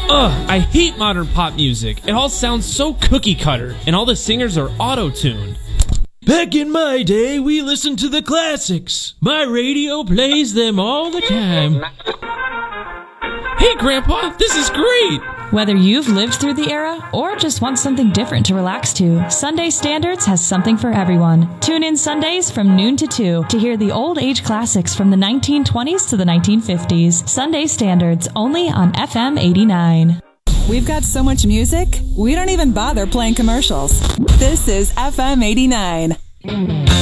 Ugh, I hate modern pop music. It all sounds so cookie cutter, and all the singers are auto-tuned. Back in my day, we listened to the classics. My radio plays them all the time. Hey, Grandpa, this is great! Whether you've lived through the era or just want something different to relax to, Sunday Standards has something for everyone. Tune in Sundays from noon to 2 to hear the old age classics from the 1920s to the 1950s. Sunday Standards, only on FM 89. We've got so much music, we don't even bother playing commercials. This is FM 89.